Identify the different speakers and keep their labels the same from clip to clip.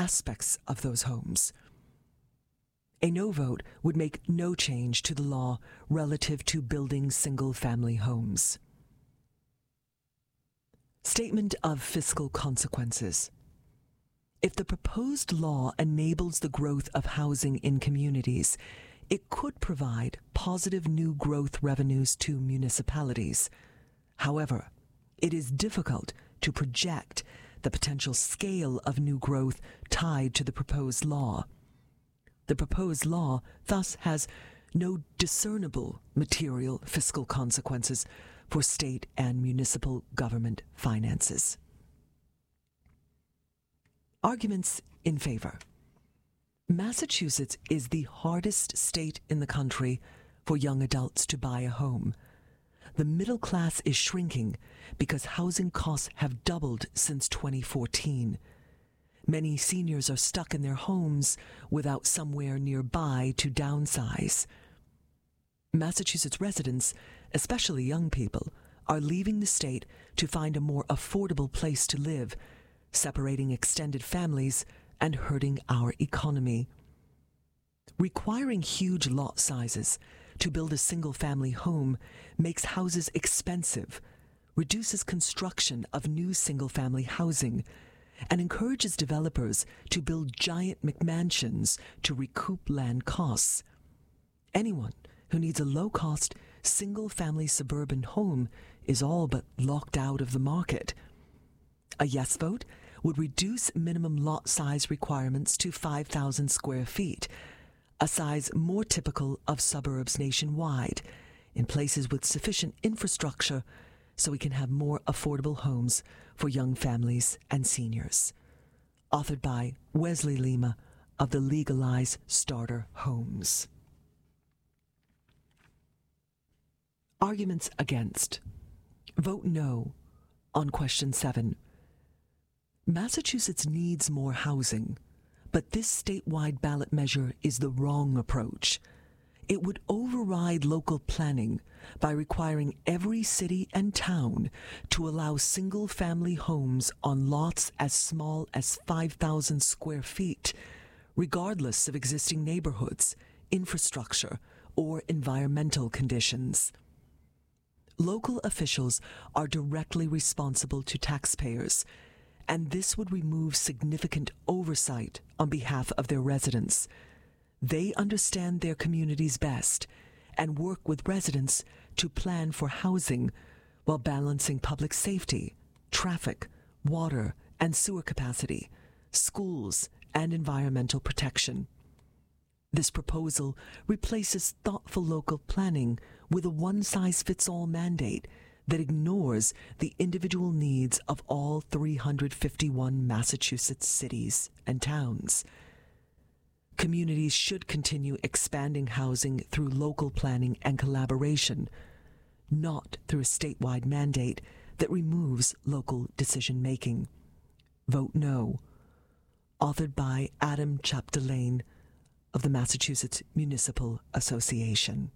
Speaker 1: aspects of those homes. A no vote would make no change to the law relative to building single-family homes. Statement of fiscal consequences. If the proposed law enables the growth of housing in communities, it could provide positive new growth revenues to municipalities. However, it is difficult to project the potential scale of new growth tied to the proposed law. The proposed law thus has no discernible material fiscal consequences for state and municipal government finances. Arguments in favor. Massachusetts is the hardest state in the country for young adults to buy a home. The middle class is shrinking because housing costs have doubled since 2014. Many seniors are stuck in their homes without somewhere nearby to downsize. Massachusetts residents, especially young people, are leaving the state to find a more affordable place to live, separating extended families and hurting our economy. Requiring huge lot sizes to build a single-family home makes houses expensive, reduces construction of new single-family housing, and encourages developers to build giant McMansions to recoup land costs. Anyone who needs a low-cost, single-family suburban home is all but locked out of the market. A yes vote would reduce minimum lot size requirements to 5,000 square feet, a size more typical of suburbs nationwide, in places with sufficient infrastructure so we can have more affordable homes for young families and seniors. Authored by Wesley Lima of the Legalize Starter Homes. Arguments against. Vote no on question 7. Massachusetts needs more housing, but this statewide ballot measure is the wrong approach. It would override local planning by requiring every city and town to allow single-family homes on lots as small as 5,000 square feet, regardless of existing neighborhoods, infrastructure, or environmental conditions. Local officials are directly responsible to taxpayers, and this would remove significant oversight on behalf of their residents. They understand their communities best and work with residents to plan for housing while balancing public safety, traffic, water and sewer capacity, schools, and environmental protection. This proposal replaces thoughtful local planning with a one-size-fits-all mandate that ignores the individual needs of all 351 Massachusetts cities and towns. Communities should continue expanding housing through local planning and collaboration, not through a statewide mandate that removes local decision-making. Vote no. Authored by Adam Chapdelaine of the Massachusetts Municipal Association.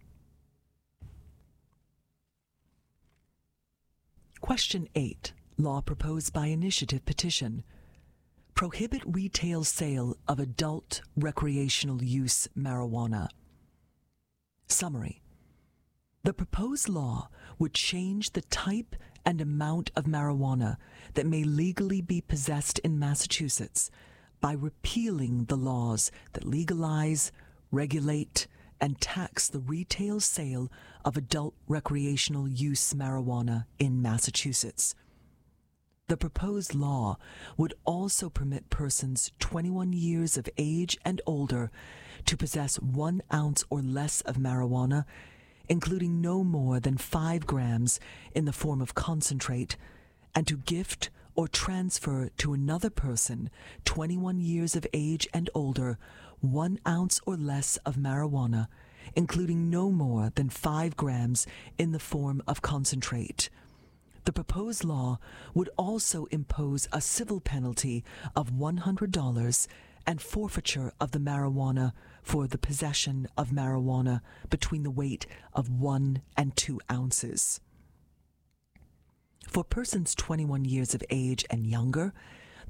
Speaker 1: Question 8. Law proposed by initiative petition. Prohibit retail sale of adult recreational use marijuana. Summary. The proposed law would change the type and amount of marijuana that may legally be possessed in Massachusetts by repealing the laws that legalize, regulate, and tax the retail sale of adult recreational use marijuana in Massachusetts. The proposed law would also permit persons 21 years of age and older to possess 1 ounce or less of marijuana, including no more than 5 grams in the form of concentrate, and to gift or transfer to another person 21 years of age and older 1 ounce or less of marijuana, including no more than 5 grams in the form of concentrate. The proposed law would also impose a civil penalty of $100 and forfeiture of the marijuana for the possession of marijuana between the weight of 1 and 2 ounces. For persons 21 years of age and younger,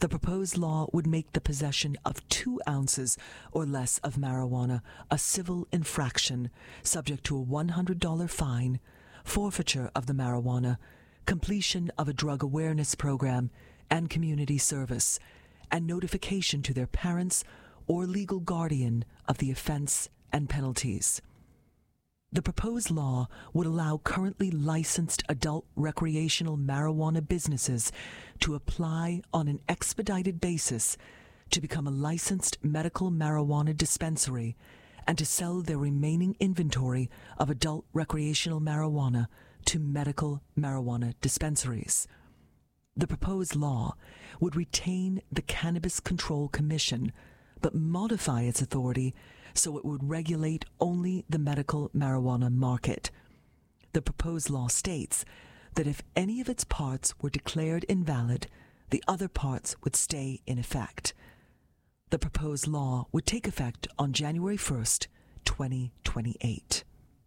Speaker 1: The proposed law would make the possession of 2 ounces or less of marijuana a civil infraction, subject to a $100 fine, forfeiture of the marijuana, completion of a drug awareness program and community service, and notification to their parents or legal guardian of the offense and penalties. The proposed law would allow currently licensed adult recreational marijuana businesses to apply on an expedited basis to become a licensed medical marijuana dispensary and to sell their remaining inventory of adult recreational marijuana to medical marijuana dispensaries. The proposed law would retain the Cannabis Control Commission, but modify its authority so it would regulate only the medical marijuana market. The proposed law states that if any of its parts were declared invalid, the other parts would stay in effect. The proposed law would take effect on January 1st, 2028.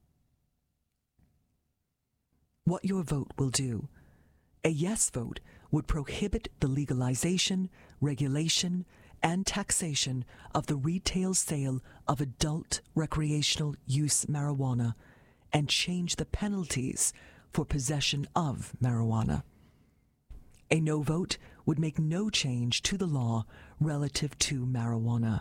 Speaker 1: What your vote will do. A yes vote would prohibit the legalization, regulation, and taxation of the retail sale of adult recreational use marijuana and change the penalties for possession of marijuana. A no vote would make no change to the law relative to marijuana.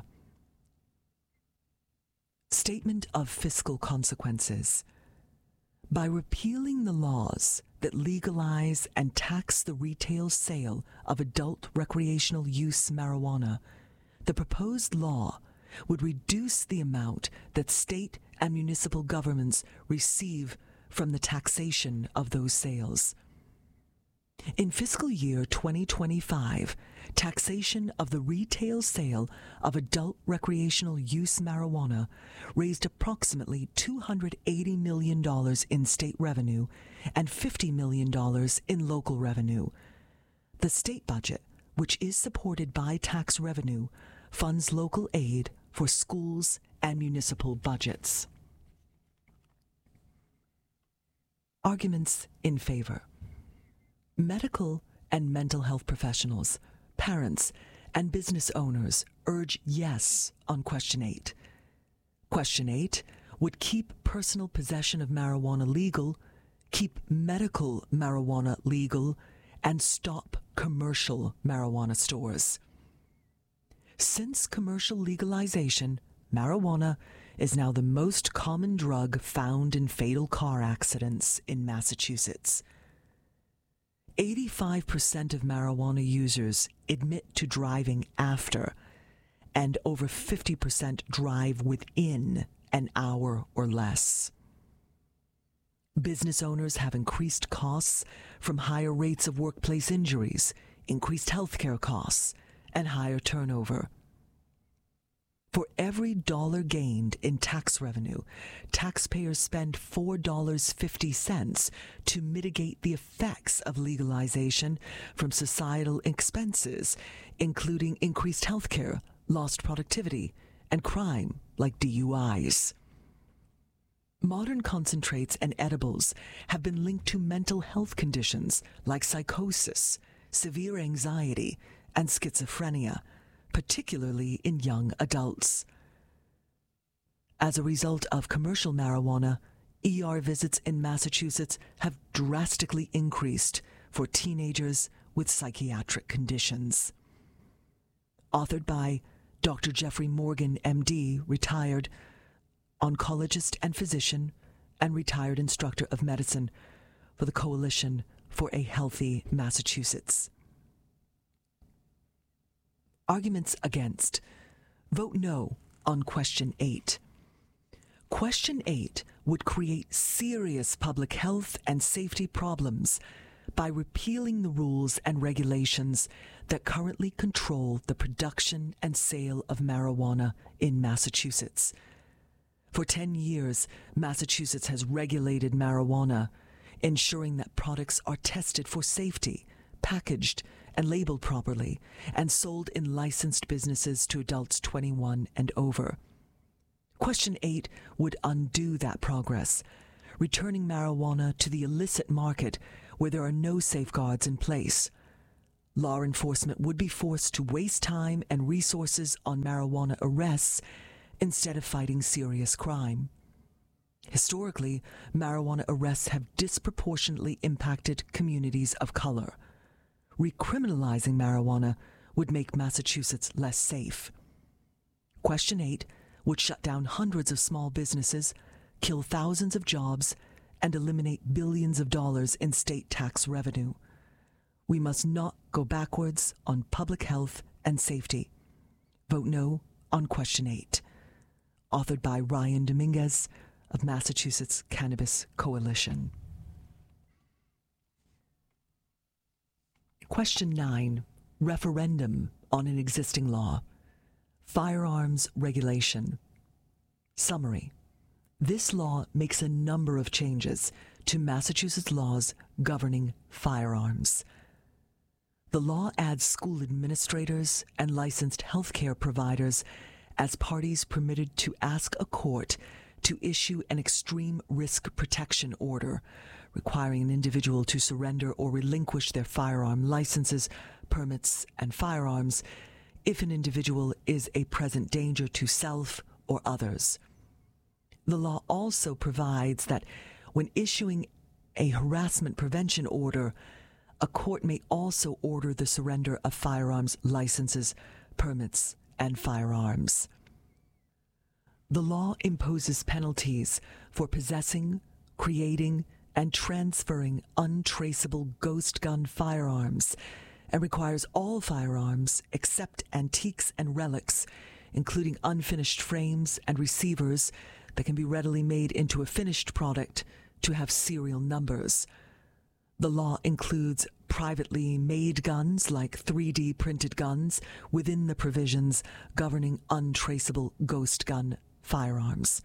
Speaker 1: Statement of fiscal consequences. By repealing the laws that legalize and tax the retail sale of adult recreational use marijuana, the proposed law would reduce the amount that state and municipal governments receive from the taxation of those sales. In fiscal year 2025, taxation of the retail sale of adult recreational use marijuana raised approximately $280 million in state revenue and $50 million in local revenue. The state budget, which is supported by tax revenue, funds local aid for schools and municipal budgets. Arguments in favor. Medical and mental health professionals, parents, and business owners urge yes on Question 8. Question 8 would keep personal possession of marijuana legal, keep medical marijuana legal, and stop commercial marijuana stores. Since commercial legalization, marijuana is now the most common drug found in fatal car accidents in Massachusetts. 85% of marijuana users admit to driving after, and over 50% drive within an hour or less. Business owners have increased costs from higher rates of workplace injuries, increased healthcare costs, and higher turnover. For every dollar gained in tax revenue, taxpayers spend $4.50 to mitigate the effects of legalization from societal expenses, including increased healthcare, lost productivity, and crime like DUIs. Modern concentrates and edibles have been linked to mental health conditions like psychosis, severe anxiety, and schizophrenia, particularly in young adults. As a result of commercial marijuana, ER visits in Massachusetts have drastically increased for teenagers with psychiatric conditions. Authored by Dr. Jeffrey Morgan, MD, retired, oncologist and physician, and retired instructor of medicine for the Coalition for a Healthy Massachusetts. Arguments against. Vote no on Question 8. Question 8 would create serious public health and safety problems by repealing the rules and regulations that currently control the production and sale of marijuana in Massachusetts. For 10 years, Massachusetts has regulated marijuana, ensuring that products are tested for safety, packaged, and labeled properly, and sold in licensed businesses to adults 21 and over. Question 8 would undo that progress, returning marijuana to the illicit market where there are no safeguards in place. Law enforcement would be forced to waste time and resources on marijuana arrests instead of fighting serious crime. Historically, marijuana arrests have disproportionately impacted communities of color. Recriminalizing marijuana would make Massachusetts less safe. Question 8 would shut down hundreds of small businesses, kill thousands of jobs, and eliminate billions of dollars in state tax revenue. We must not go backwards on public health and safety. Vote no on Question 8. Authored by Ryan Dominguez of Massachusetts Cannabis Coalition. Question 9. Referendum on an existing law. Firearms regulation. Summary. This law makes a number of changes to Massachusetts laws governing firearms. The law adds school administrators and licensed healthcare providers as parties permitted to ask a court to issue an extreme risk protection order, requiring an individual to surrender or relinquish their firearm licenses, permits, and firearms if an individual is a present danger to self or others. The law also provides that when issuing a harassment prevention order, a court may also order the surrender of firearms licenses, permits, and firearms. The law imposes penalties for possessing, creating, and transferring untraceable ghost gun firearms, and requires all firearms except antiques and relics, including unfinished frames and receivers that can be readily made into a finished product, to have serial numbers. The law includes privately made guns like 3D printed guns within the provisions governing untraceable ghost gun firearms.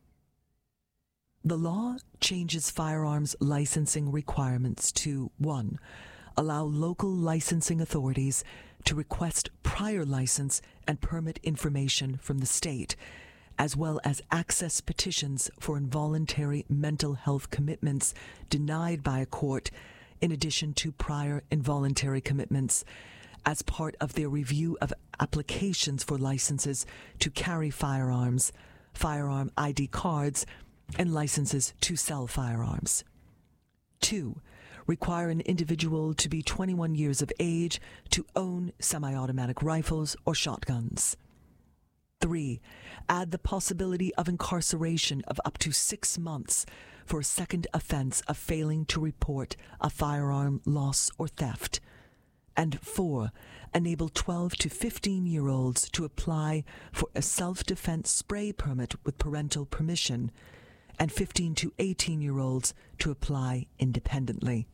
Speaker 1: The law changes firearms licensing requirements to 1. Allow local licensing authorities to request prior license and permit information from the state, as well as access petitions for involuntary mental health commitments denied by a court, in addition to prior involuntary commitments, as part of their review of applications for licenses to carry firearms, firearm ID cards, and licenses to sell firearms. 2. Require an individual to be 21 years of age to own semi-automatic rifles or shotguns. 3. Add the possibility of incarceration of up to 6 months for a second offense of failing to report a firearm loss or theft. And 4. Enable 12 to 15-year-olds to apply for a self-defense spray permit with parental permission, and 15 to 18-year-olds to apply independently.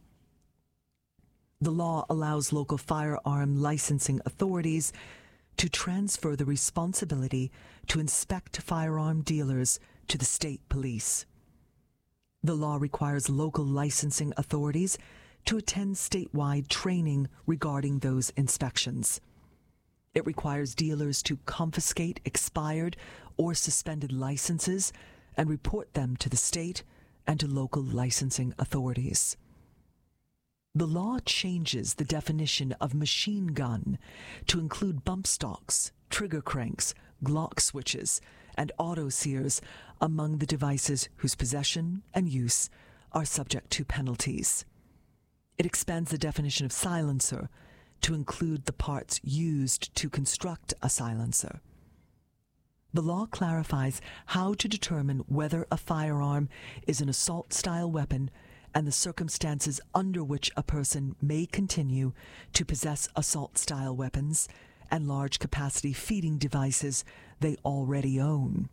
Speaker 1: The law allows local firearm licensing authorities to transfer the responsibility to inspect firearm dealers to the state police. The law requires local licensing authorities to attend statewide training regarding those inspections. It requires dealers to confiscate expired or suspended licenses and report them to the state and to local licensing authorities. The law changes the definition of machine gun to include bump stocks, trigger cranks, Glock switches, and auto sears among the devices whose possession and use are subject to penalties. It expands the definition of silencer to include the parts used to construct a silencer. The law clarifies how to determine whether a firearm is an assault-style weapon and the circumstances under which a person may continue to possess assault-style weapons and large-capacity feeding devices they already own.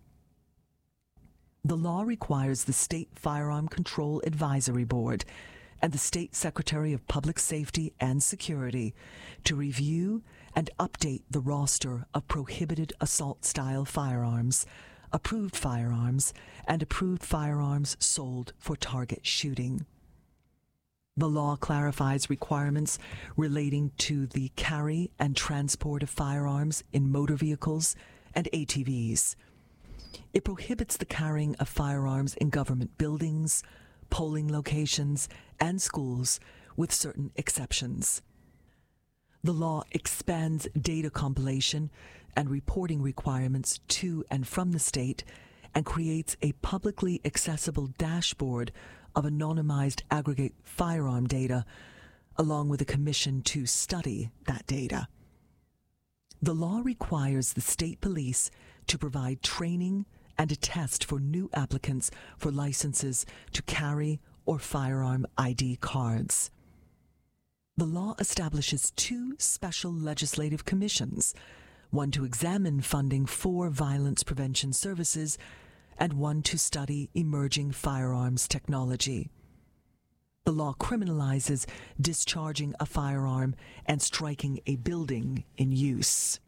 Speaker 1: The law requires the State Firearm Control Advisory Board and the State Secretary of Public Safety and Security to review and update the roster of prohibited assault-style firearms, approved firearms, and approved firearms sold for target shooting. The law clarifies requirements relating to the carry and transport of firearms in motor vehicles and ATVs. It prohibits the carrying of firearms in government buildings, polling locations, and schools, with certain exceptions. The law expands data compilation and reporting requirements to and from the state and creates a publicly accessible dashboard of anonymized aggregate firearm data, along with a commission to study that data. The law requires the state police to provide training and a test for new applicants for licenses to carry or firearm ID cards. The law establishes 2 special legislative commissions, one to examine funding for violence prevention services and one to study emerging firearms technology. The law criminalizes discharging a firearm and striking a building in use.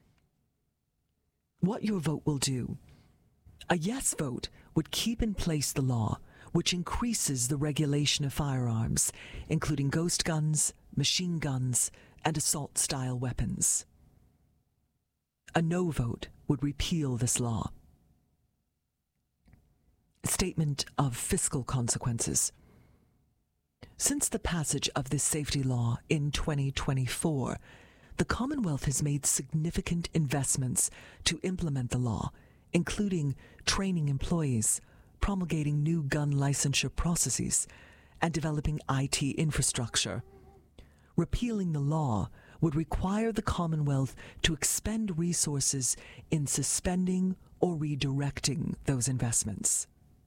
Speaker 1: What your vote will do. A yes vote would keep in place the law, which increases the regulation of firearms, including ghost guns, machine guns, and assault-style weapons. A no vote would repeal this law. Statement of fiscal consequences. Since the passage of this safety law in 2024, the Commonwealth has made significant investments to implement the law, including training employees, promulgating new gun licensure processes, and developing IT infrastructure. Repealing the law would require the Commonwealth to expend resources in suspending or redirecting those investments.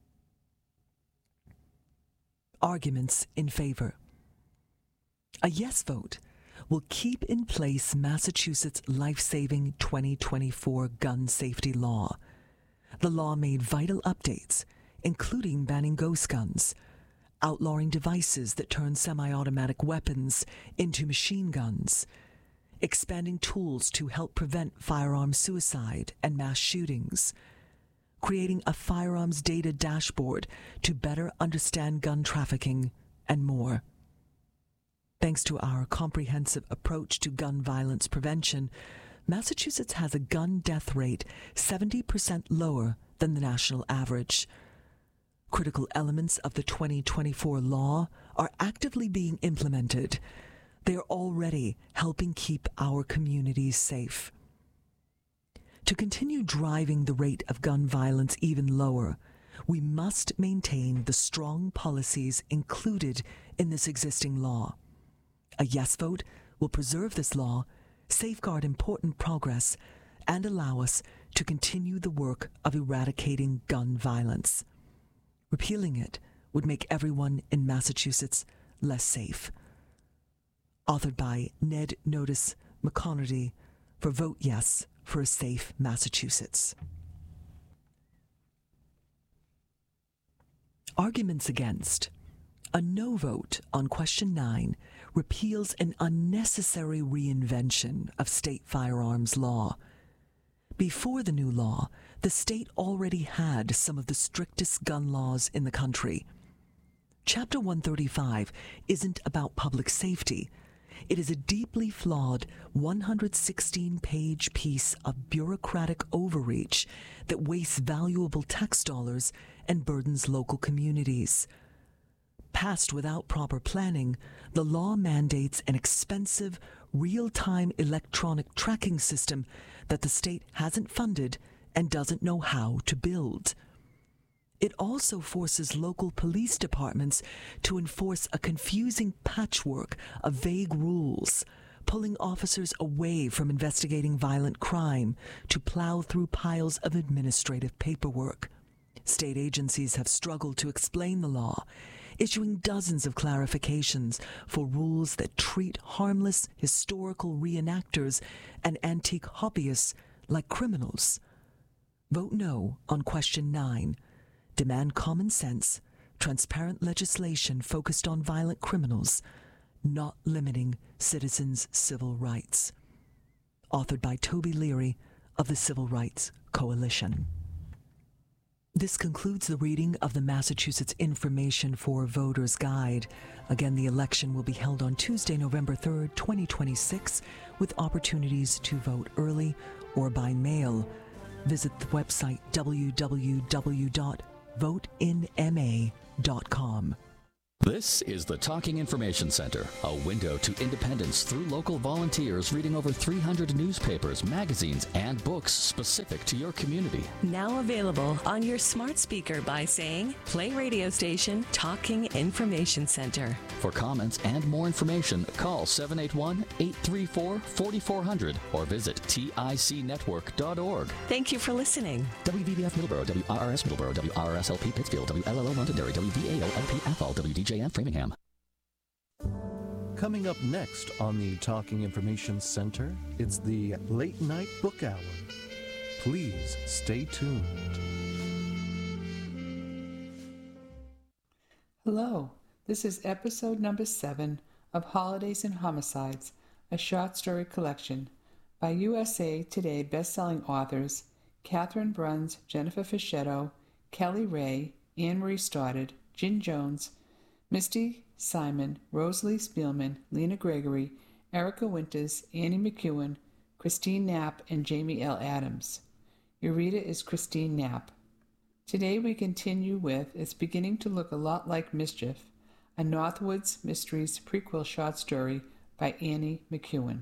Speaker 1: Arguments in favor. A yes vote will keep in place Massachusetts' life-saving 2024 gun safety law. The law made vital updates, including banning ghost guns, outlawing devices that turn semi-automatic weapons into machine guns, expanding tools to help prevent firearm suicide and mass shootings, creating a firearms data dashboard to better understand gun trafficking, and more. Thanks to our comprehensive approach to gun violence prevention, Massachusetts has a gun death rate 70% lower than the national average. Critical elements of the 2024 law are actively being implemented. They are already helping keep our communities safe. To continue driving the rate of gun violence even lower, we must maintain the strong policies included in this existing law. A yes vote will preserve this law, safeguard important progress, and allow us to continue the work of eradicating gun violence. Repealing it would make everyone in Massachusetts less safe. Authored by Ned Notice McConerty for Vote Yes for a Safe Massachusetts. Arguments against. A no vote on Question 9 repeals an unnecessary reinvention of state firearms law. Before the new law, the state already had some of the strictest gun laws in the country. Chapter 135 isn't about public safety. It is a deeply flawed 116-page piece of bureaucratic overreach that wastes valuable tax dollars and burdens local communities. Passed without proper planning, the law mandates an expensive, real-time electronic tracking system that the state hasn't funded and doesn't know how to build. It also forces local police departments to enforce a confusing patchwork of vague rules, pulling officers away from investigating violent crime to plow through piles of administrative paperwork. State agencies have struggled to explain the law, issuing dozens of clarifications for rules that treat harmless historical reenactors and antique hobbyists like criminals. Vote no on Question 9. Demand common sense, transparent legislation focused on violent criminals, not limiting citizens' civil rights. Authored by Toby Leary of the Civil Rights Coalition. This concludes the reading of the Massachusetts Information for Voters Guide. Again, the election will be held on Tuesday, November 3rd, 2026, with opportunities to vote early or by mail. Visit the website www.voteinma.com.
Speaker 2: This is the Talking Information Center, a window to independence through local volunteers reading over 300 newspapers, magazines, and books specific to your community.
Speaker 3: Now available on your smart speaker by saying, play radio station Talking Information Center.
Speaker 2: For comments and more information, call 781-834-4400 or visit ticnetwork.org.
Speaker 3: Thank you for listening.
Speaker 2: WVBF Middleborough, WRRS Middleborough, WRSLP Pittsfield, WLLO Londonderry, WVAOLP Athol, WDJN Framingham.
Speaker 4: Coming up next on the Talking Information Center, it's the Late Night Book Hour. Please stay tuned.
Speaker 5: Hello, this is episode number 7 of Holidays and Homicides, a short story collection by USA Today best-selling authors Catherine Bruns, Jennifer Fischetto, Kelly Ray, Anne-Marie Stoddard, Jen Jones, Misty Simon, Rosalie Spielman, Lena Gregory, Erica Winters, Annie McEwen, Christine Knapp, and Jamie L. Adams. Your reader is Christine Knapp. Today we continue with It's Beginning to Look a Lot Like Mischief, a Northwoods Mysteries prequel short story by Annie McEwen.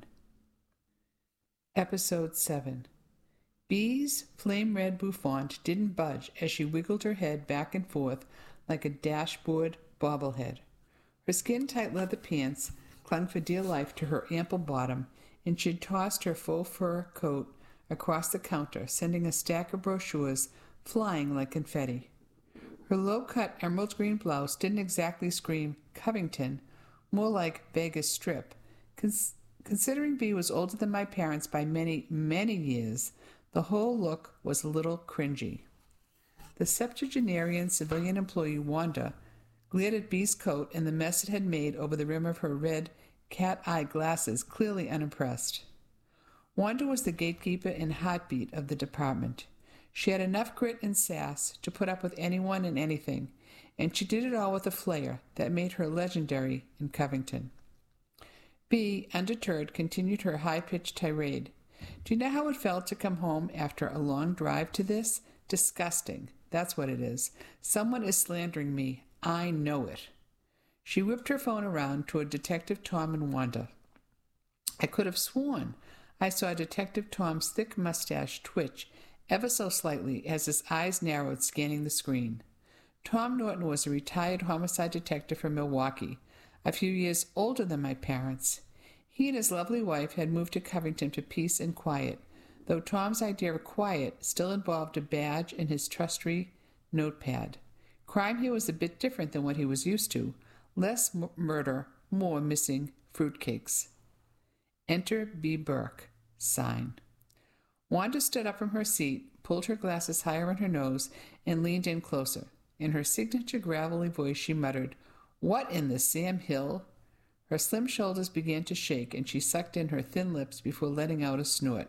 Speaker 5: Episode 7. Bee's flame-red bouffant didn't budge as she wiggled her head back and forth like a dashboard bobblehead. Her skin-tight leather pants clung for dear life to her ample bottom, and she'd tossed her faux fur coat across the counter, sending a stack of brochures flying like confetti. Her low-cut emerald green blouse didn't exactly scream Covington, more like Vegas Strip. Considering Bee was older than my parents by many, many years, the whole look was a little cringy. The septuagenarian civilian employee Wanda glared at Bee's coat and the mess it had made over the rim of her red cat-eye glasses, clearly unimpressed. Wanda was the gatekeeper and heartbeat of the department. She had enough grit and sass to put up with anyone and anything, and she did it all with a flair that made her legendary in Covington. Bee, undeterred, continued her high-pitched tirade. Do you know how it felt to come home after a long drive to this? Disgusting. That's what it is. Someone is slandering me. I know it. She whipped her phone around toward Detective Tom and Wanda. I could have sworn I saw Detective Tom's thick mustache twitch ever so slightly as his eyes narrowed, scanning the screen. Tom Norton was a retired homicide detective from Milwaukee, a few years older than my parents. He and his lovely wife had moved to Covington for peace and quiet, though Tom's idea of quiet still involved a badge and his trusty notepad. Crime here was a bit different than what he was used to. Less murder, more missing fruitcakes. Enter B. Burke. Sign. Wanda stood up from her seat, pulled her glasses higher on her nose, and leaned in closer. In her signature gravelly voice, she muttered, "What in the Sam Hill?" Her slim shoulders began to shake, and she sucked in her thin lips before letting out a snort.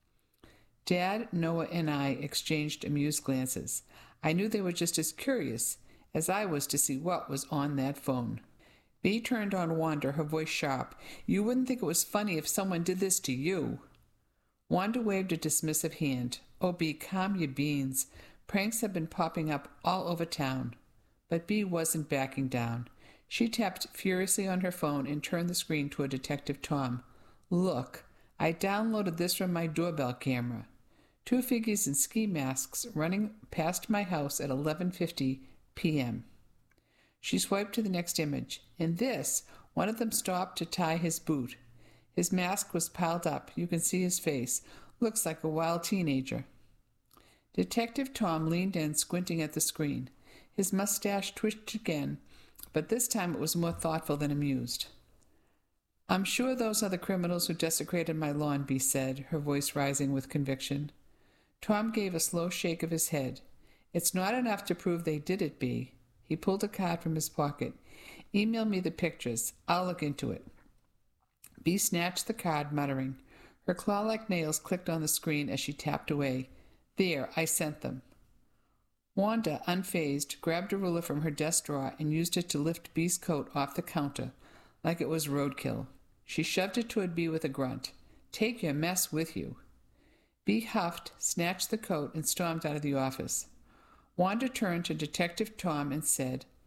Speaker 5: Dad, Noah, and I exchanged amused glances. I knew they were just as curious as I was to see what was on that phone. Bee turned on Wanda, her voice sharp. "You wouldn't think it was funny if someone did this to you." Wanda waved a dismissive hand. "Oh, Bee, calm your beans. Pranks have been popping up all over town." But Bee wasn't backing down. She tapped furiously on her phone and turned the screen toward Detective Tom. "Look, I downloaded this from my doorbell camera. 2 figures in ski masks running past my house at 11:50 p.m. She swiped to the next image. In this, one of them stopped to tie his boot. His mask was piled up. You can see his face. Looks like a wild teenager. Detective Tom leaned in, squinting at the screen. His mustache twitched again, but this time it was more thoughtful than amused. "I'm sure those are the criminals who desecrated my lawn," Bee said, her voice rising with conviction. Tom gave a slow shake of his head. "It's not enough to prove they did it, Bee." He pulled a card from his pocket. "Email me the pictures. I'll look into it." Bee snatched the card, muttering. Her claw-like nails clicked on the screen as she tapped away. "There, I sent them." Wanda, unfazed, grabbed a ruler from her desk drawer and used it to lift Bee's coat off the counter like it was roadkill. She shoved it toward Bee with a grunt. "Take your mess with you." Bee huffed, snatched the coat, and stormed out of the office. Wanda turned to Detective Tom and said,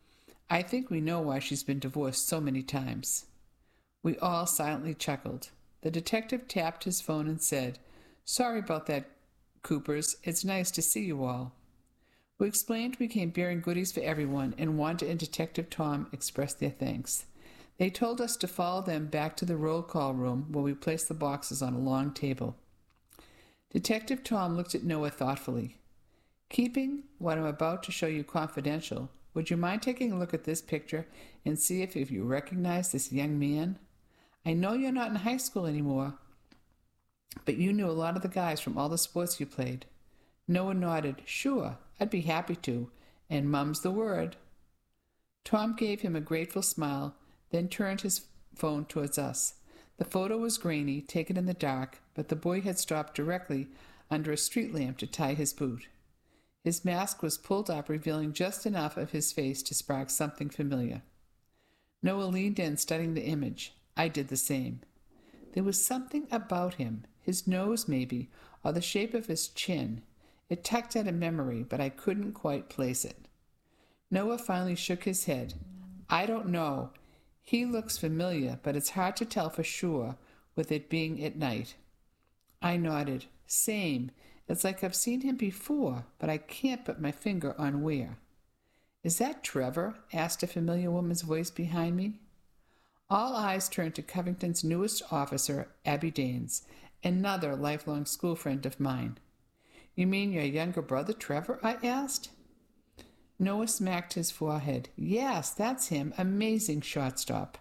Speaker 5: I think we know why she's been divorced so many times." We all silently chuckled. The detective tapped his phone and said, "Sorry about that, Coopers. It's nice to see you all." We explained we came bearing goodies for everyone, and Wanda and Detective Tom expressed their thanks. They told us to follow them back to the roll call room, where we placed the boxes on a long table. Detective Tom looked at Noah thoughtfully. "Keeping what I'm about to show you confidential, would you mind taking a look at this picture and see if you recognize this young man? I know you're not in high school anymore, but you knew a lot of the guys from all the sports you played." Noah nodded. "Sure, I'd be happy to, and mum's the word." Tom gave him a grateful smile, then turned his phone towards us. The photo was grainy, taken in the dark, but the boy had stopped directly under a street lamp to tie his boot. His mask was pulled up, revealing just enough of his face to spark something familiar. Noah leaned in, studying the image. I did the same. There was something about him, his nose maybe, or the shape of his chin. It tugged at a memory, but I couldn't quite place it. Noah finally shook his head. "I don't know. He looks familiar, but it's hard to tell for sure with it being at night." I nodded. "Same. It's like I've seen him before, but I can't put my finger on where." "Is that Trevor?" asked a familiar woman's voice behind me. All eyes turned to Covington's newest officer, Abby Daines, another lifelong school friend of mine. "You mean your younger brother, Trevor?" I asked. Noah smacked his forehead. "Yes, that's him. Amazing shortstop."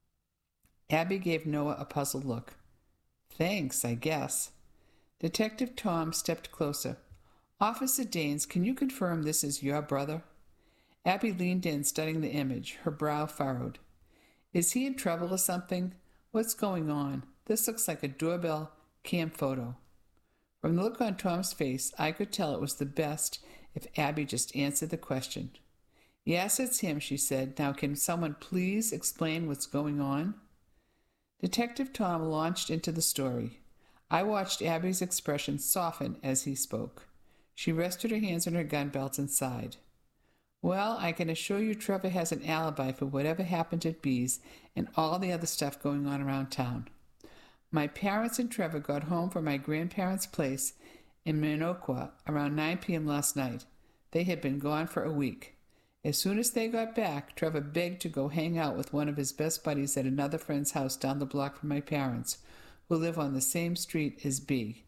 Speaker 5: Abby gave Noah a puzzled look. "Thanks, I guess." Detective Tom stepped closer. "Officer Daines, can you confirm this is your brother?" Abby leaned in, studying the image, her brow furrowed. "Is he in trouble or something? What's going on? This looks like a doorbell cam photo." From the look on Tom's face, I could tell it was the best if Abby just answered the question. "Yes, it's him," she said. "Now can someone please explain what's going on?" Detective Tom launched into the story. I watched Abby's expression soften as he spoke. She rested her hands on her gun belt and sighed. "Well, I can assure you Trevor has an alibi for whatever happened at Bee's and all the other stuff going on around town. My parents and Trevor got home from my grandparents' place in Minocqua around 9 p.m. last night. They had been gone for a week. As soon as they got back, Trevor begged to go hang out with one of his best buddies at another friend's house down the block from my parents, who live on the same street as Bee."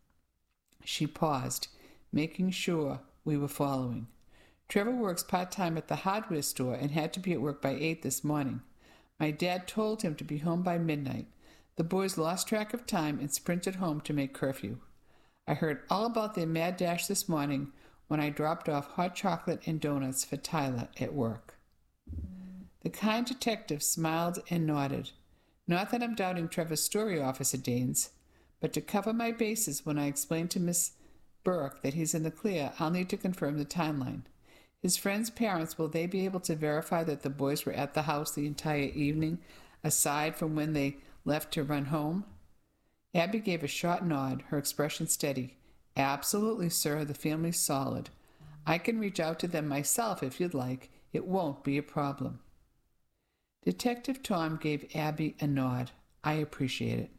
Speaker 5: She paused, making sure we were following. "Trevor works part-time at the hardware store and had to be at work by 8 this morning. My dad told him to be home by midnight. The boys lost track of time and sprinted home to make curfew. I heard all about their mad dash this morning when I dropped off hot chocolate and donuts for Tyler at work." The kind detective smiled and nodded. "Not that I'm doubting Trevor's story, Officer Daines, but to cover my bases when I explain to Miss Burke that he's in the clear, I'll need to confirm the timeline. His friend's parents, will they be able to verify that the boys were at the house the entire evening, aside from when they left to run home?" Abby gave a short nod, her expression steady. "Absolutely, sir. The family's solid. I can reach out to them myself if you'd like. It won't be a problem." Detective Tom gave Abby a nod. I appreciate it.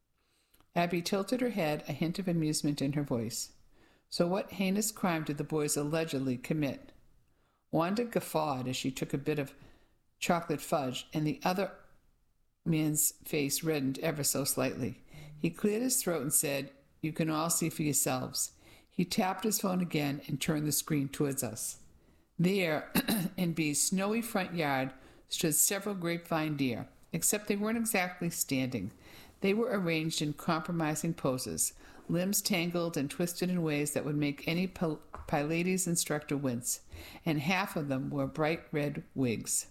Speaker 5: Abby tilted her head, a hint of amusement in her voice. "So what heinous crime did the boys allegedly commit?" Wanda guffawed as she took a bit of chocolate fudge, and the other man's face reddened ever so slightly. He cleared his throat and said, "You can all see for yourselves." He tapped his phone again and turned the screen towards us. There, in Bee's snowy front yard, stood several grapevine deer, except they weren't exactly standing. They were arranged in compromising poses, limbs tangled and twisted in ways that would make any Pilates instructor wince, and half of them wore bright red wigs.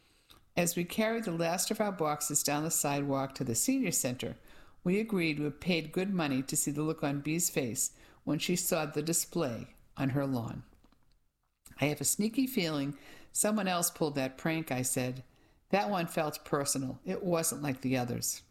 Speaker 5: As we carried the last of our boxes down the sidewalk to the senior center, we agreed we paid good money to see the look on Bee's face when she saw the display on her lawn. "I have a sneaky feeling someone else pulled that prank," I said. "That one felt personal. It wasn't like the others."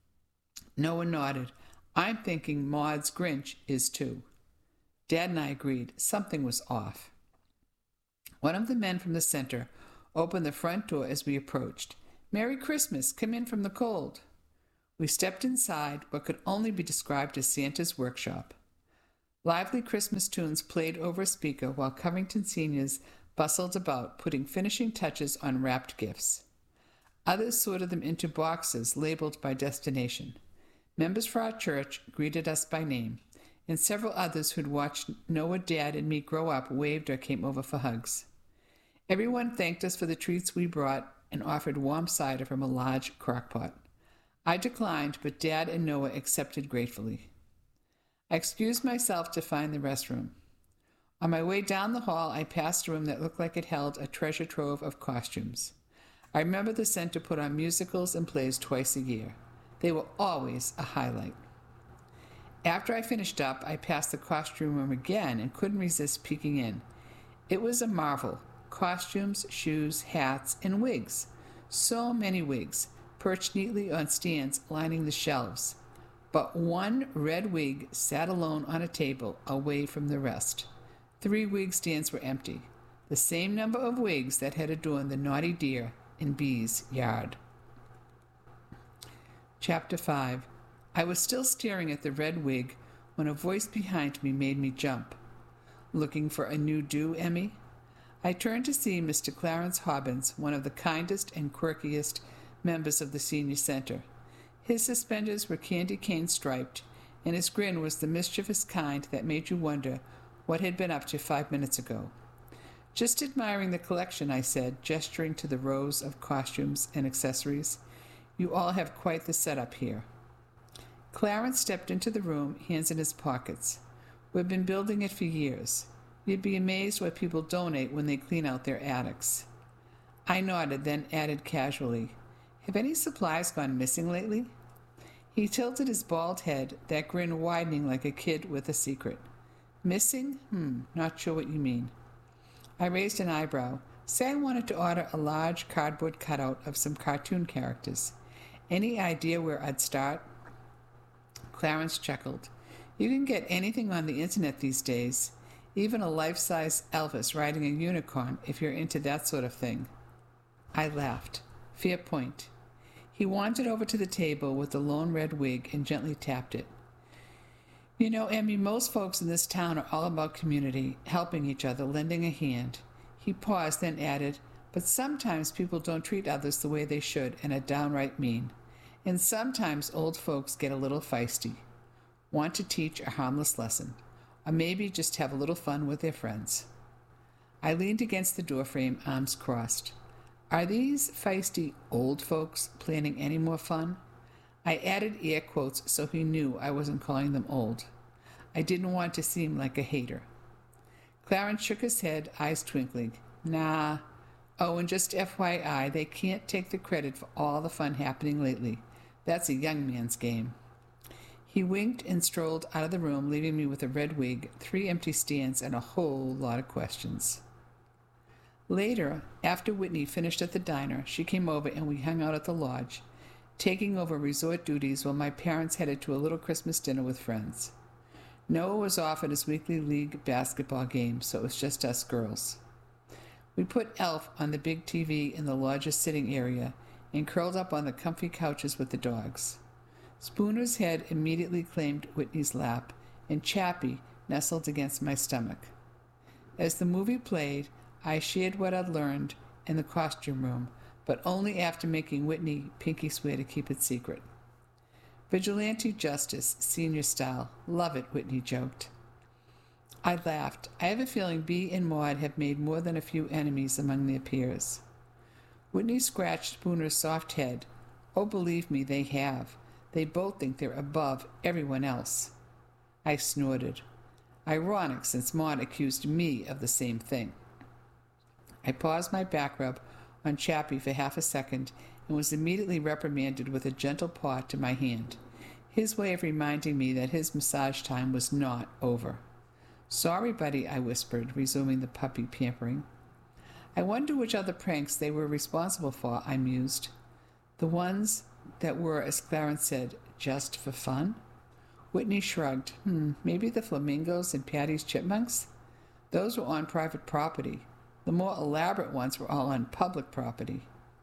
Speaker 5: Noah nodded. "I'm thinking Maud's Grinch is too." Dad and I agreed something was off. One of the men from the center opened the front door as we approached. "Merry Christmas! Come in from the cold." We stepped inside what could only be described as Santa's workshop. Lively Christmas tunes played over a speaker while Covington seniors bustled about, putting finishing touches on wrapped gifts. Others sorted them into boxes labeled by destination. Members for our church greeted us by name, and several others who'd watched Noah, Dad, and me grow up waved or came over for hugs. Everyone thanked us for the treats we brought and offered warm cider from a large crock-pot. I declined, but Dad and Noah accepted gratefully. I excused myself to find the restroom. On my way down the hall, I passed a room that looked like it held a treasure trove of costumes. I remember the center put on musicals and plays twice a year. They were always a highlight. After I finished up, I passed the costume room again and couldn't resist peeking in. It was a marvel. Costumes, shoes, hats, and wigs. So many wigs, perched neatly on stands lining the shelves. But one red wig sat alone on a table away from the rest. 3 wig stands were empty, the same number of wigs that had adorned the naughty deer in B's yard. Chapter 5. I was still staring at the red wig when a voice behind me made me jump. "Looking for a new do, Emmy?" I turned to see Mr. Clarence Hobbins, one of the kindest and quirkiest members of the senior center. His suspenders were candy cane striped, and his grin was the mischievous kind that made you wonder what he'd been up to 5 minutes ago. "Just admiring the collection," I said, gesturing to the rows of costumes and accessories. "You all have quite the setup here." Clarence stepped into the room, hands in his pockets. "We've been building it for years. You'd be amazed what people donate when they clean out their attics." I nodded, then added casually, "Have any supplies gone missing lately?" He tilted his bald head, that grin widening like a kid with a secret. "Missing? Not sure what you mean." I raised an eyebrow. "Say I wanted to order a large cardboard cutout of some cartoon characters. Any idea where I'd start?" Clarence chuckled. "You can get anything on the internet these days, even a life-size Elvis riding a unicorn if you're into that sort of thing." I laughed. Fair point. He wandered over to the table with the lone red wig and gently tapped it. "You know, Emmy, most folks in this town are all about community, helping each other, lending a hand." He paused, then added, "But sometimes people don't treat others the way they should and are downright mean. And sometimes old folks get a little feisty, want to teach a harmless lesson, or maybe just have a little fun with their friends." I leaned against the doorframe, arms crossed. Are these feisty old folks planning any more fun? I added air quotes so he knew I wasn't calling them old. I didn't want to seem like a hater. Clarence shook his head, eyes twinkling. "Nah. Oh, and just FYI, they can't take the credit for all the fun happening lately. That's a young man's game." He winked and strolled out of the room, leaving me with a red wig, 3 empty stands, and a whole lot of questions. Later, after Whitney finished at the diner, she came over and we hung out at the lodge, taking over resort duties while my parents headed to a little Christmas dinner with friends. Noah was off at his weekly league basketball game, so it was just us girls. We put Elf on the big TV in the lodge's sitting area and curled up on the comfy couches with the dogs. Spooner's head immediately claimed Whitney's lap, and Chappie nestled against my stomach. As the movie played, I shared what I'd learned in the costume room, but only after making Whitney pinky swear to keep it secret. "Vigilante justice, senior style. Love it," Whitney joked. I laughed. I have a feeling Bea and Maud have made more than a few enemies among their peers. Whitney scratched Spooner's soft head. "Oh, believe me, they have. They both think they're above everyone else." I snorted. Ironic, since Maud accused me of the same thing. I paused my back rub on Chappie for half a second and was immediately reprimanded with a gentle paw to my hand, his way of reminding me that his massage time was not over. "Sorry, buddy," I whispered, resuming the puppy pampering. I wonder which other pranks they were responsible for, I mused. The ones that were, as Clarence said, just for fun? Whitney shrugged. Maybe the flamingos and Patty's chipmunks? Those were on private property. The more elaborate ones were all on public property.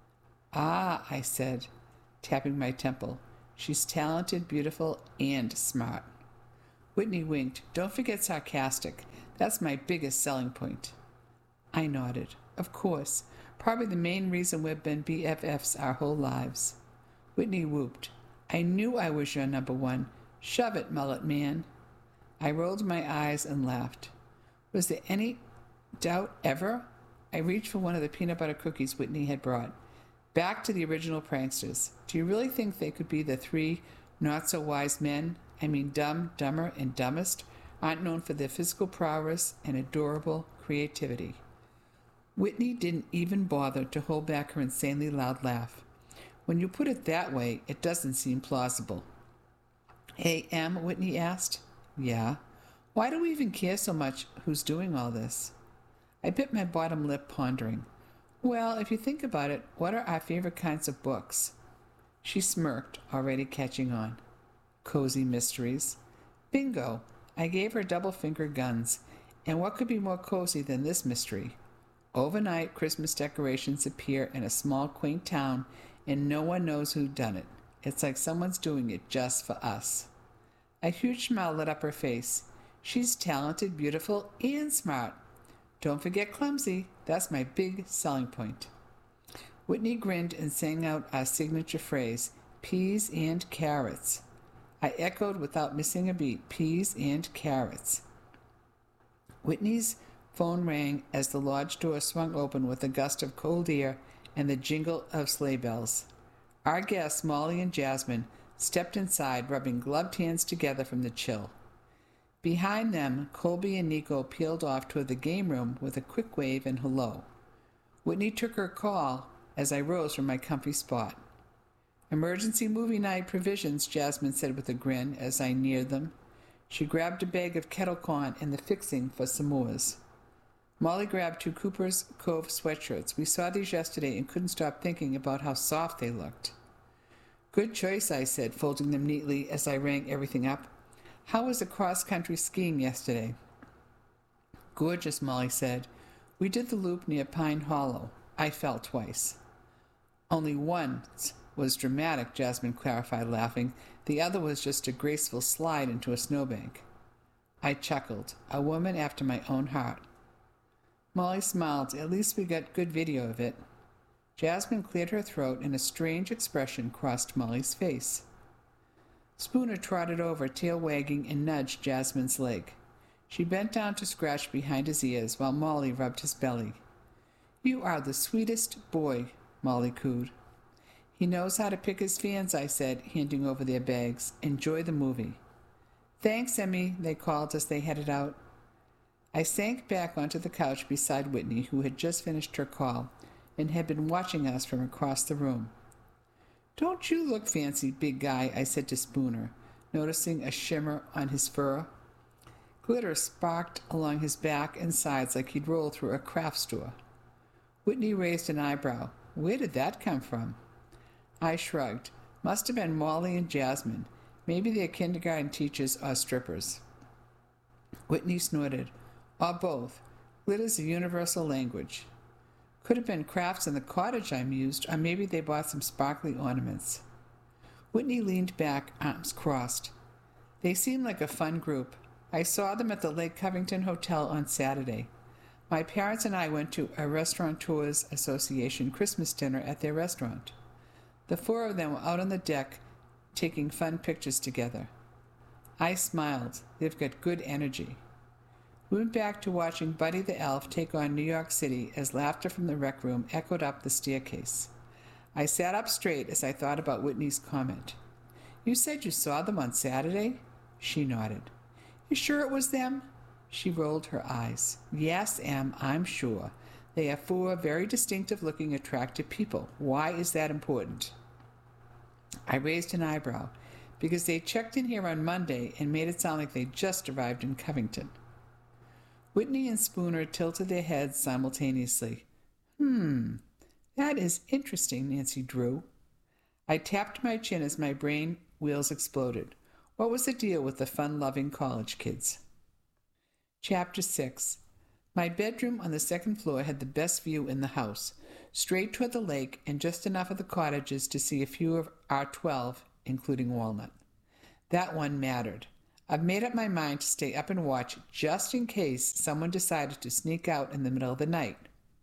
Speaker 5: Ah, I said, tapping my temple. She's talented, beautiful, and smart. Whitney winked. Don't forget sarcastic. That's my biggest selling point. I nodded. Of course. Probably the main reason we've been BFFs our whole lives. Whitney whooped. I knew I was your number one. Shove it, mullet man. I rolled my eyes and laughed. Was there any doubt ever? I reached for one of the peanut butter cookies Whitney had brought. Back to the original pranksters. Do you really think they could be the three not-so-wise men? I mean Dumb, Dumber, and Dumbest aren't known for their physical prowess and adorable creativity. Whitney didn't even bother to hold back her insanely loud laugh. When you put it that way, it doesn't seem plausible. Hey, Em, Whitney asked. Yeah. Why do we even care so much who's doing all this? I bit my bottom lip, pondering. Well, if you think about it, what are our favorite kinds of books? She smirked, already catching on. Cozy mysteries. Bingo! I gave her double-finger guns. And what could be more cozy than this mystery? Overnight, Christmas decorations appear in a small, quaint town, and no one knows who done it. It's like someone's doing it just for us. A huge smile lit up her face. She's talented, beautiful, and smart. Don't forget clumsy. That's my big selling point. Whitney grinned and sang out our signature phrase, peas and carrots. I echoed without missing a beat, peas and carrots. Whitney's phone rang as the lodge door swung open with a gust of cold air and the jingle of sleigh bells. Our guests, Molly and Jasmine, stepped inside, rubbing gloved hands together from the chill. Behind them, Colby and Nico peeled off toward the game room with a quick wave and hello. Whitney took her call as I rose from my comfy spot. Emergency movie night provisions, Jasmine said with a grin as I neared them. She grabbed a bag of kettle corn and the fixing for s'mores. Molly grabbed 2 Cooper's Cove sweatshirts. We saw these yesterday and couldn't stop thinking about how soft they looked. Good choice, I said, folding them neatly as I rang everything up. How was the cross-country skiing yesterday? Gorgeous, Molly said. We did the loop near Pine Hollow. I fell twice. Only once was dramatic, Jasmine clarified, laughing. The other was just a graceful slide into a snowbank. I chuckled. A woman after my own heart. Molly smiled. At least we got good video of it. Jasmine cleared her throat and a strange expression crossed Molly's face. Spooner trotted over, tail wagging, and nudged Jasmine's leg. She bent down to scratch behind his ears while Molly rubbed his belly. You are the sweetest boy, Molly cooed. He knows how to pick his fans, I said, handing over their bags. Enjoy the movie. Thanks, Emmy, they called as they headed out. I sank back onto the couch beside Whitney, who had just finished her call and had been watching us from across the room. Don't you look fancy, big guy, I said to Spooner, noticing a shimmer on his fur. Glitter sparked along his back and sides like he'd rolled through a craft store. Whitney raised an eyebrow. Where did that come from? I shrugged. Must have been Molly and Jasmine. Maybe they're kindergarten teachers or strippers. Whitney snorted. Or both. Glitter's a universal language. Could have been crafts in the cottage, I mused, or maybe they bought some sparkly ornaments. Whitney leaned back, arms crossed. They seemed like a fun group. I saw them at the Lake Covington Hotel on Saturday. My parents and I went to a Restaurateurs Association Christmas dinner at their restaurant. The 4 of them were out on the deck taking fun pictures together. I smiled. They've got good energy. We went back to watching Buddy the Elf take on New York City as laughter from the rec room echoed up the staircase. I sat up straight as I thought about Whitney's comment. You said you saw them on Saturday? She nodded. You sure it was them? She rolled her eyes. Yes, Em, I'm sure. They are 4 very distinctive-looking, attractive people. Why is that important? I raised an eyebrow, because they checked in here on Monday and made it sound like they just arrived in Covington. Whitney and Spooner tilted their heads simultaneously. That is interesting, Nancy drew. I tapped my chin as my brain wheels exploded. What was the deal with the fun-loving college kids? Chapter 6. My bedroom on the second floor had the best view in the house, straight toward the lake and just enough of the cottages to see a few of our 12, including Walnut. That one mattered. I've made up my mind to stay up and watch just in case someone decided to sneak out in the middle of the night.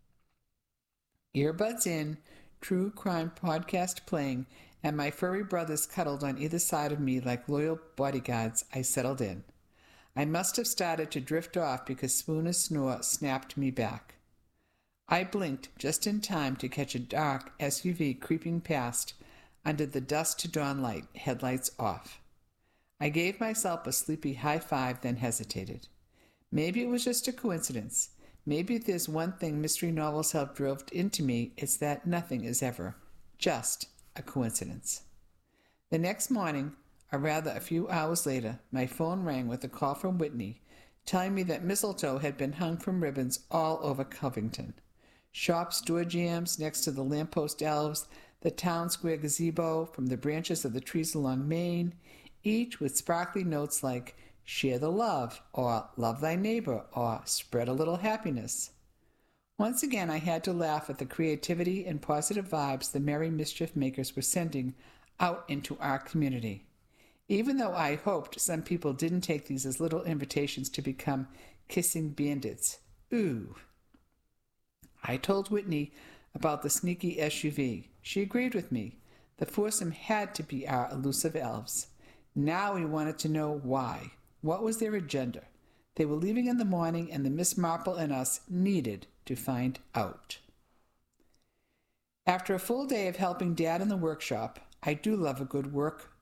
Speaker 5: Earbuds in, true crime podcast playing, and my furry brothers cuddled on either side of me like loyal bodyguards, I settled in. I must have started to drift off because Spooner's snore snapped me back. I blinked just in time to catch a dark SUV creeping past under the dusk-to-dawn light, headlights off. I gave myself a sleepy high five, then hesitated. Maybe it was just a coincidence. Maybe if there's one thing mystery novels have drilled into me, it's that nothing is ever just a coincidence. The next morning, or rather a few hours later, my phone rang with a call from Whitney, telling me that mistletoe had been hung from ribbons all over Covington. Shops, door jambs next to the lamppost elves, the town square gazebo from the branches of the trees along Main, each with sparkly notes like "Share the love," or "Love thy neighbor," or "Spread a little happiness." Once again I had to laugh at the creativity and positive vibes the merry mischief makers were sending out into our community. Even though I hoped some people didn't take these as little invitations to become kissing bandits. Ooh. I told Whitney about the sneaky SUV. She agreed with me. The foursome had to be our elusive elves. Now we wanted to know why. What was their agenda? They were leaving in the morning, and the Miss Marple and us needed to find out. After a full day of helping Dad in the workshop, I do love a good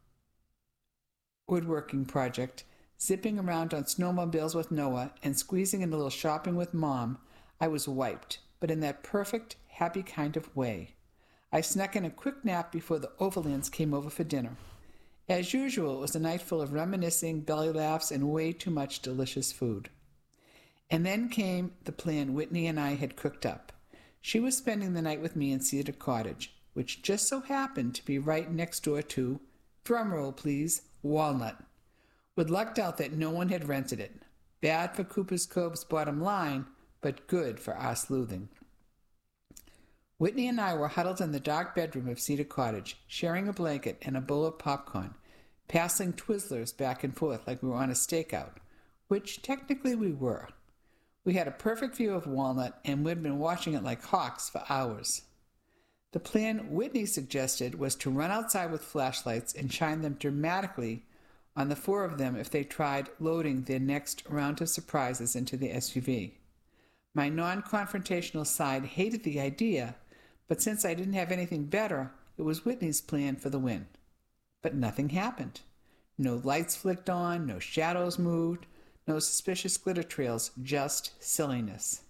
Speaker 5: woodworking project, zipping around on snowmobiles with Noah, and squeezing in a little shopping with Mom, I was wiped, but in that perfect, happy kind of way. I snuck in a quick nap before the Overlands came over for dinner. As usual, it was a night full of reminiscing, belly laughs, and way too much delicious food. And then came the plan Whitney and I had cooked up. She was spending the night with me in Cedar Cottage, which just so happened to be right next door to, drumroll please, Walnut. We'd lucked out that no one had rented it. Bad for Cooper's Cove's bottom line, but good for our sleuthing. Whitney and I were huddled in the dark bedroom of Cedar Cottage, sharing a blanket and a bowl of popcorn, passing Twizzlers back and forth like we were on a stakeout, which technically we were. We had a perfect view of Walnut, and we'd been watching it like hawks for hours. The plan Whitney suggested was to run outside with flashlights and shine them dramatically on the four of them if they tried loading their next round of surprises into the SUV. My non-confrontational side hated the idea, but since I didn't have anything better, it was Whitney's plan for the win. But nothing happened. No lights flicked on, no shadows moved, no suspicious glitter trails, just silliness.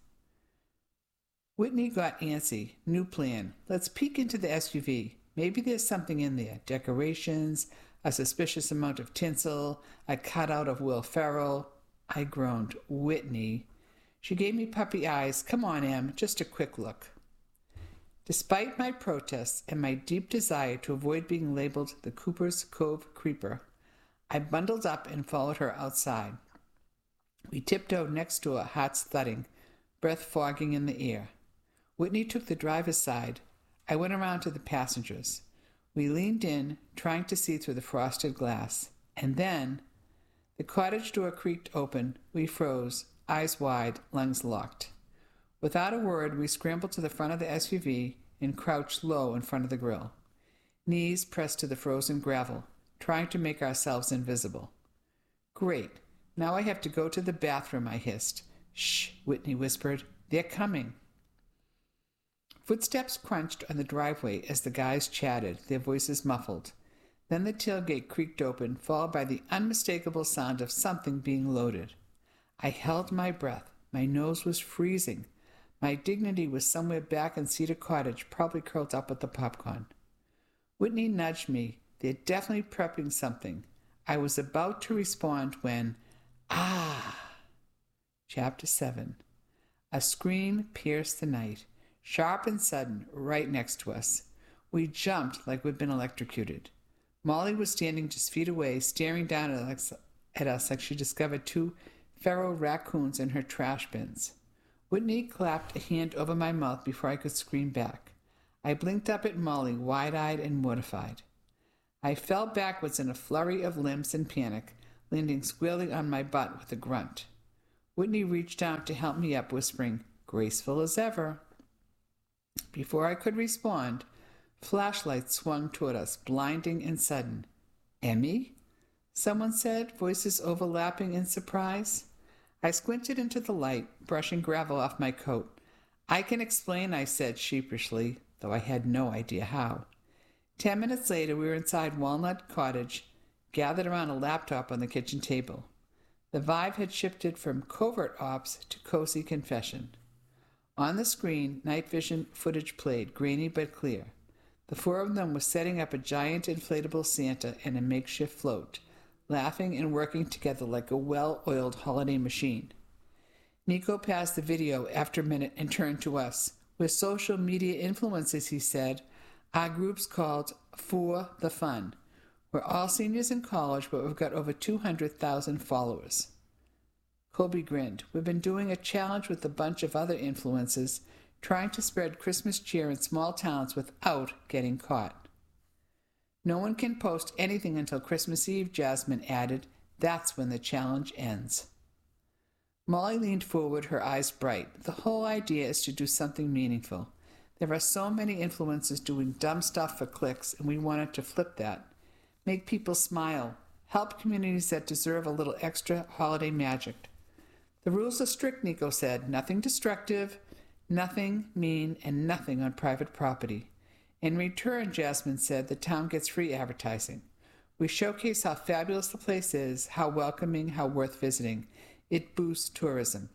Speaker 5: Whitney got antsy. New plan. Let's peek into the SUV. Maybe there's something in there. Decorations, a suspicious amount of tinsel, a cutout of Will Ferrell. I groaned. Whitney. She gave me puppy eyes. Come on, Em, just a quick look. Despite my protests and my deep desire to avoid being labeled the Cooper's Cove creeper, I bundled up and followed her outside. We tiptoed next door, hearts thudding, breath fogging in the air. Whitney took the driver's side. I went around to the passengers. We leaned in, trying to see through the frosted glass. And then the cottage door creaked open. We froze, eyes wide, lungs locked. Without a word, we scrambled to the front of the SUV and crouched low in front of the grill, knees pressed to the frozen gravel, trying to make ourselves invisible. Great. Now I have to go to the bathroom, I hissed. Shh, Whitney whispered. They're coming. Footsteps crunched on the driveway as the guys chatted, their voices muffled. Then the tailgate creaked open, followed by the unmistakable sound of something being loaded. I held my breath. My nose was freezing. My dignity was somewhere back in Cedar Cottage, probably curled up with the popcorn. Whitney nudged me. They're definitely prepping something. I was about to respond when, Chapter 7. A scream pierced the night, sharp and sudden, right next to us. We jumped like we'd been electrocuted. Molly was standing just feet away, staring down at us like she discovered two feral raccoons in her trash bins. Whitney clapped a hand over my mouth before I could scream back. I blinked up at Molly, wide-eyed and mortified. I fell backwards in a flurry of limbs and panic, landing squarely on my butt with a grunt. Whitney reached down to help me up, whispering, "Graceful as ever." Before I could respond, flashlights swung toward us, blinding and sudden. "Emmy?" someone said, voices overlapping in surprise. I squinted into the light, brushing gravel off my coat. "I can explain," I said sheepishly, though I had no idea how. 10 minutes later, we were inside Walnut Cottage, gathered around a laptop on the kitchen table. The vibe had shifted from covert ops to cozy confession. On the screen, night vision footage played, grainy but clear. The four of them were setting up a giant inflatable Santa and a makeshift float, laughing and working together like a well-oiled holiday machine. Nico passed the video after a minute and turned to us. "We're social media influencers," he said. "Our group's called For the Fun. We're all seniors in college, but we've got over 200,000 followers." Colby grinned. "We've been doing a challenge with a bunch of other influencers, trying to spread Christmas cheer in small towns without getting caught." "No one can post anything until Christmas Eve," Jasmine added. "That's when the challenge ends." Molly leaned forward, her eyes bright. "The whole idea is to do something meaningful. There are so many influencers doing dumb stuff for clicks, and we wanted to flip that. Make people smile. Help communities that deserve a little extra holiday magic. The rules are strict," Nico said. "Nothing destructive, nothing mean, and nothing on private property. In return," Jasmine said, "the town gets free advertising. We showcase how fabulous the place is, how welcoming, how worth visiting. It boosts tourism."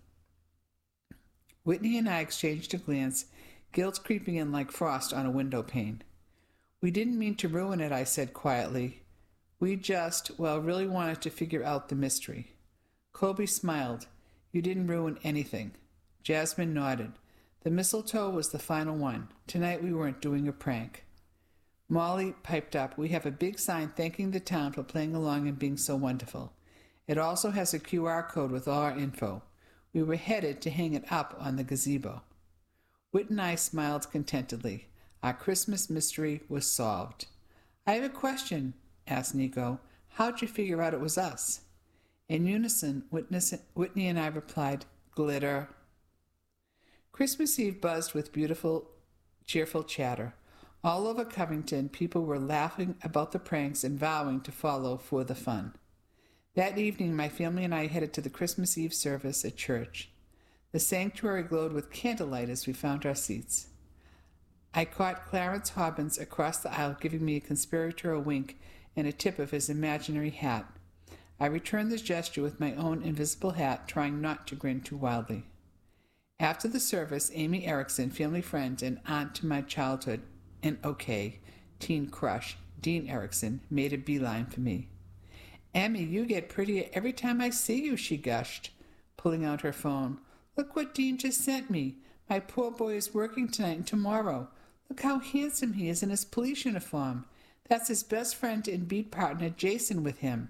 Speaker 5: Whitney and I exchanged a glance, guilt creeping in like frost on a window pane. "We didn't mean to ruin it," I said quietly. "We just, really wanted to figure out the mystery." Colby smiled. "You didn't ruin anything." Jasmine nodded. "The mistletoe was the final one. Tonight we weren't doing a prank." Molly piped up. "We have a big sign thanking the town for playing along and being so wonderful. It also has a QR code with all our info. We were headed to hang it up on the gazebo." Whit and I smiled contentedly. Our Christmas mystery was solved. "I have a question," asked Nico. "How'd you figure out it was us?" In unison, Whitney and I replied, "Glitter." Christmas Eve buzzed with beautiful, cheerful chatter. All over Covington, people were laughing about the pranks and vowing to follow For the Fun. That evening, my family and I headed to the Christmas Eve service at church. The sanctuary glowed with candlelight as we found our seats. I caught Clarence Hobbins across the aisle, giving me a conspiratorial wink and a tip of his imaginary hat. I returned the gesture with my own invisible hat, trying not to grin too wildly. After the service, Amy Erickson, family friend and aunt to my childhood, and teen crush, Dean Erickson, made a beeline for me. "Emmy, you get prettier every time I see you," she gushed, pulling out her phone. "Look what Dean just sent me. My poor boy is working tonight and tomorrow. Look how handsome he is in his police uniform. That's his best friend and beat partner, Jason, with him."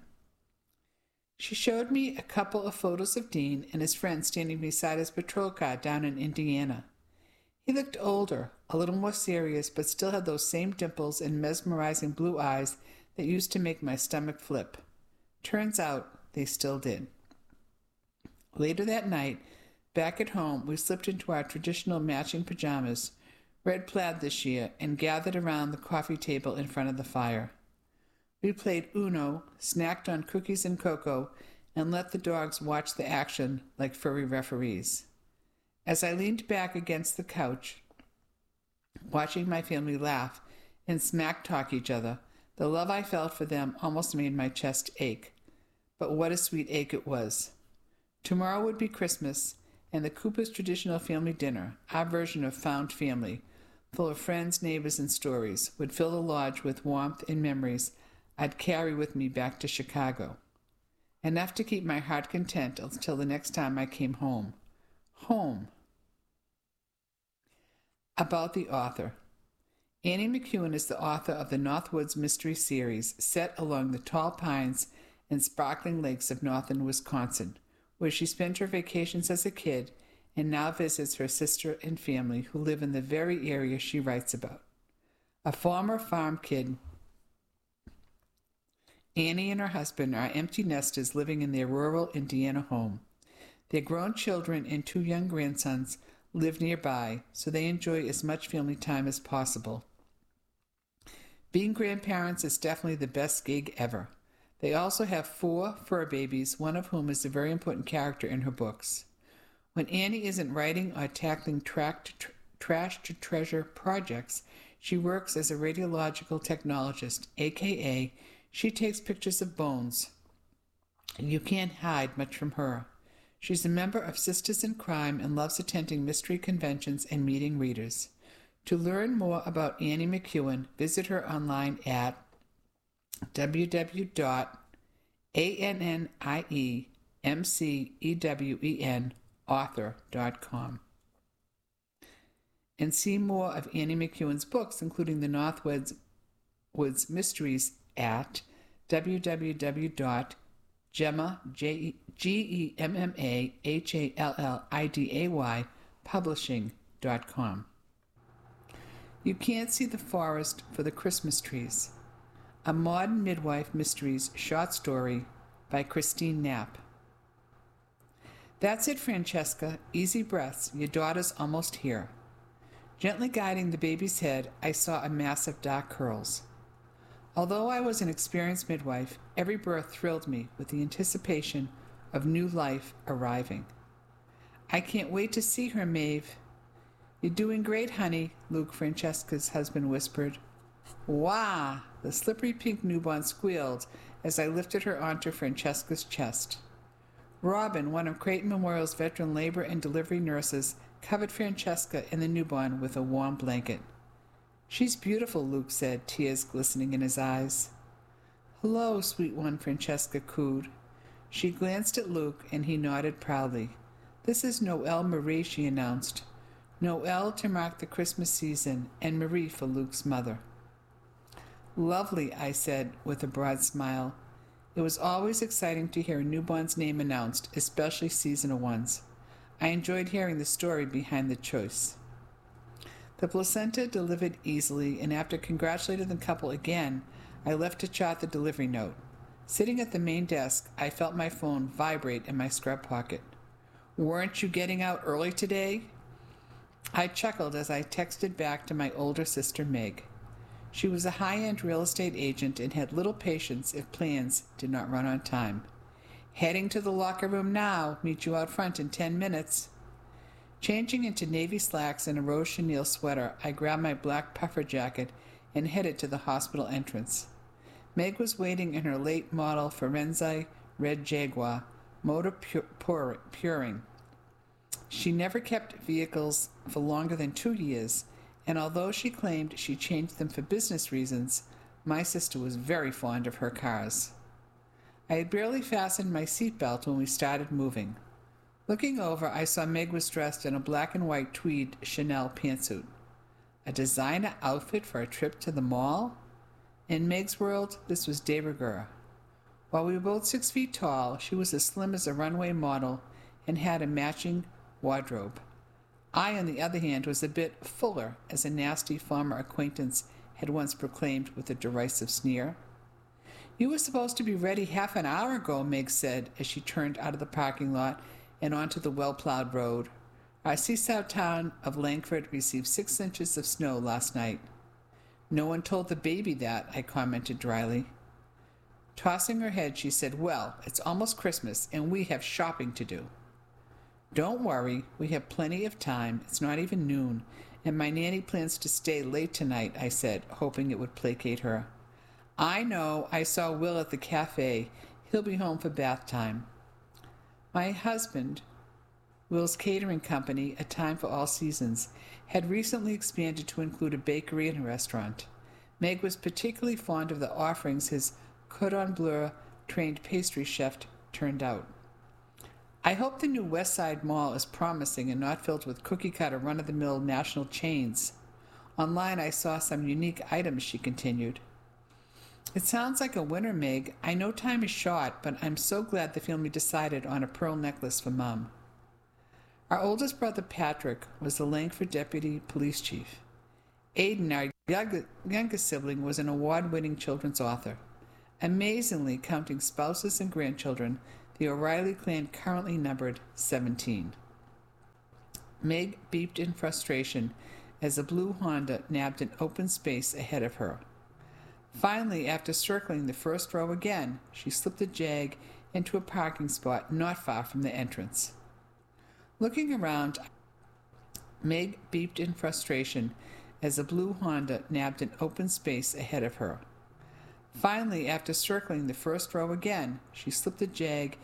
Speaker 5: She showed me a couple of photos of Dean and his friend standing beside his patrol car down in Indiana. He looked older, a little more serious, but still had those same dimples and mesmerizing blue eyes that used to make my stomach flip. Turns out they still did. Later that night, back at home, we slipped into our traditional matching pajamas, red plaid this year, and gathered around the coffee table in front of the fire. We played Uno, snacked on cookies and cocoa, and let the dogs watch the action like furry referees. As I leaned back against the couch, watching my family laugh and smack-talk each other, the love I felt for them almost made my chest ache. But what a sweet ache it was. Tomorrow would be Christmas, and the Cooper's traditional family dinner, our version of found family, full of friends, neighbors, and stories, would fill the lodge with warmth and memories I'd carry with me back to Chicago. Enough to keep my heart content until the next time I came home. Home. About the author. Annie McEwen is the author of the Northwoods Mystery Series, set along the tall pines and sparkling lakes of northern Wisconsin, where she spent her vacations as a kid and now visits her sister and family who live in the very area she writes about. A former farm kid, Annie and her husband are empty nesters living in their rural Indiana home. Their grown children and 2 young grandsons live nearby, so they enjoy as much family time as possible. Being grandparents is definitely the best gig ever. They also have 4 fur babies, one of whom is a very important character in her books. When Annie isn't writing or tackling trash to treasure projects, she works as a radiological technologist, aka she takes pictures of bones. You can't hide much from her. She's a member of Sisters in Crime and loves attending mystery conventions and meeting readers. To learn more about Annie McEwen, visit her online at www.anniemcewenauthor.com and see more of Annie McEwen's books, including the Northwoods Mysteries, at www.GemmaHalliday publishing.com. You Can't See the Forest for the Christmas Trees. A Modern Midwife Mysteries short story by Christine Knapp. That's it, Francesca. Easy breaths. Your daughter's almost here. Gently guiding the baby's head, I saw a mass of dark curls. Although I was an experienced midwife, every birth thrilled me with the anticipation of new life arriving. I can't wait to see her, Maeve. You're doing great, honey, Luke, Francesca's husband, whispered. Wah! The slippery pink newborn squealed as I lifted her onto Francesca's chest. Robin, one of Creighton Memorial's veteran labor and delivery nurses, covered Francesca and the newborn with a warm blanket. She's beautiful, Luke said, tears glistening in his eyes. Hello, sweet one, Francesca cooed. She glanced at Luke, and he nodded proudly. This is Noelle Marie, she announced. Noelle to mark the Christmas season, and Marie for Luke's mother. Lovely, I said, with a broad smile. It was always exciting to hear a newborn's name announced, especially seasonal ones. I enjoyed hearing the story behind the choice. The placenta delivered easily, and after congratulating the couple again, I left to jot the delivery note. Sitting at the main desk, I felt my phone vibrate in my scrub pocket. Weren't you getting out early today? I chuckled as I texted back to my older sister, Meg. She was a high-end real estate agent and had little patience if plans did not run on time. Heading to the locker room now. Meet you out front in 10 minutes. Changing into navy slacks and a rose chenille sweater, I grabbed my black puffer jacket and headed to the hospital entrance. Meg was waiting in her late model Firenze red Jaguar, motor puring. She never kept vehicles for longer than 2 years, and although she claimed she changed them for business reasons, my sister was very fond of her cars. I had barely fastened my seatbelt when we started moving. Looking over, I saw Meg was dressed in a black and white tweed Chanel pantsuit. A designer outfit for a trip to the mall? In Meg's world, this was de rigueur. While we were both 6 feet tall, she was as slim as a runway model and had a matching wardrobe. I, on the other hand, was a bit fuller, as a nasty former acquaintance had once proclaimed with a derisive sneer. You were supposed to be ready half an hour ago, Meg said, as she turned out of the parking lot and onto the well-plowed road. Our seaside town of Langford received 6 inches of snow last night. No one told the baby that, I commented dryly. Tossing her head, she said, Well, it's almost Christmas, and we have shopping to do. Don't worry, we have plenty of time. It's not even noon, and my nanny plans to stay late tonight, I said, hoping it would placate her. I know. I saw Will at the cafe. He'll be home for bath time. My husband, Will's catering company, A Time for All Seasons, had recently expanded to include a bakery and a restaurant. Meg was particularly fond of the offerings his cordon bleu trained pastry chef turned out. I hope the new West Side Mall is promising and not filled with cookie-cutter run-of-the-mill national chains. Online I saw some unique items, she continued. It sounds like a winner, Meg. I know time is short, but I'm so glad the family decided on a pearl necklace for Mum. Our oldest brother Patrick was the Langford Deputy Police Chief. Aidan, our youngest sibling, was an award-winning children's author. Amazingly, counting spouses and grandchildren, the O'Reilly clan currently numbered 17. Meg beeped in frustration as a blue Honda nabbed an open space ahead of her. Finally, after circling the first row again, she slipped the Jag into a parking spot not far from the entrance. Looking around, Meg beeped in frustration as a blue Honda nabbed an open space ahead of her. Finally, after circling the first row again, she slipped the Jag